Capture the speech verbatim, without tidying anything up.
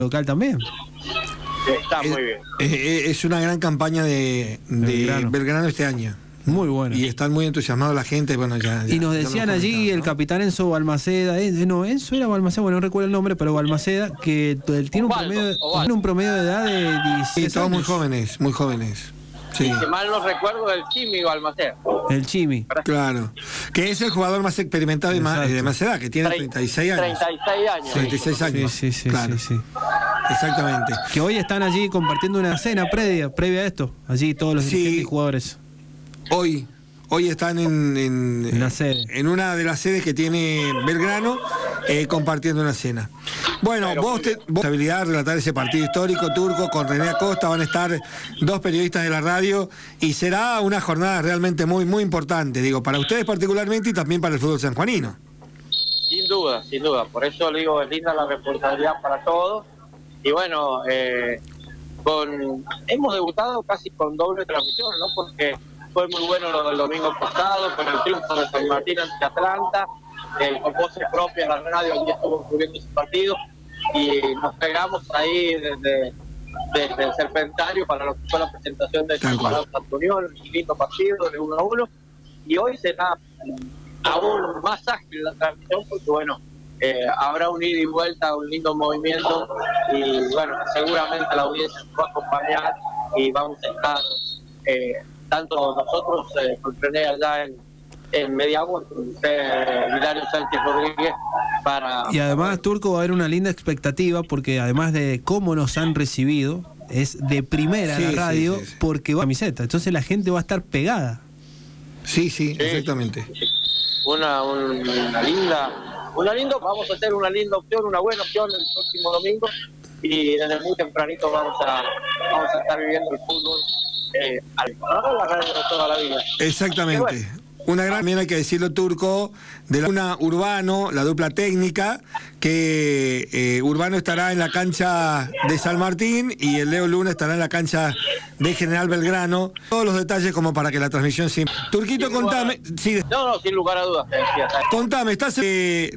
local también. Está muy bien. Es, es, es una gran campaña de, de Belgrano. Belgrano este año. Muy bueno. Y están muy entusiasmados la gente, bueno, ya... ya y nos decían ya allí, ¿no? El capitán Enzo Balmaceda, eh, no, Enzo era Balmaceda, bueno, no recuerdo el nombre, pero Balmaceda, que él tiene un, Ovaldo, promedio, tiene un promedio de edad de dieciséis Sí, todos años. muy jóvenes, muy jóvenes. Sí. Si mal no recuerdo, el Chimi Balmaceda. El Chimi. Claro. Que es el jugador más experimentado y más, de más edad, que tiene treinta y seis años. treinta y seis años. treinta y seis años. Sí, sí, sí, claro. sí, sí. Exactamente. Que hoy están allí compartiendo una cena previa, previa a esto. Allí todos los dirigentes sí. y jugadores. Hoy. Hoy están en, en, en, la sede. en una de las sedes que tiene Belgrano, eh, compartiendo una cena. Bueno, Pero, vos, te, vos habilidad de relatar ese partido histórico, Turco, con René Acosta, van a estar dos periodistas de la radio y será una jornada realmente muy, muy importante, digo, para ustedes particularmente y también para el fútbol sanjuanino. Sin duda, sin duda, por eso le digo, es linda la responsabilidad para todos y bueno, eh, con hemos debutado casi con doble transmisión, ¿no? Porque fue muy bueno lo del domingo pasado, con el triunfo de San Martín ante Atlanta, eh, con voces propias en la radio, allí estuvo cubriendo ese partido, y nos pegamos ahí desde, desde el Serpentario para lo que fue la presentación de San Unión, un lindo partido de uno a uno, y hoy será aún más ágil la transmisión, porque bueno, eh, habrá un ida y vuelta, un lindo movimiento, y bueno, seguramente la audiencia nos va a acompañar, y vamos a estar... Eh, tanto nosotros eh, con René allá en, en Mediagua, con usted, Hilario Sánchez Rodríguez, para... Y además, Turco, va a haber una linda expectativa, porque además de cómo nos han recibido, es de primera sí, la radio, sí, sí, sí. porque va a camiseta, entonces la gente va a estar pegada. Sí, sí, sí exactamente. Sí, sí. Una, una linda, una linda, vamos a hacer una linda opción, una buena opción el próximo domingo, y desde muy tempranito vamos a, vamos a estar viviendo el fútbol. Eh, al, la radio de toda la vida. Exactamente. Bueno. Una gran, también hay que decirlo, Turco, de la una Urbano, la dupla técnica, que eh, Urbano estará en la cancha de San Martín y el Leo Luna estará en la cancha de General Belgrano. Todos los detalles como para que la transmisión... Sin... Turquito, sin contame... Sí. No, no, sin lugar a dudas. Contame, ¿estás... Eh,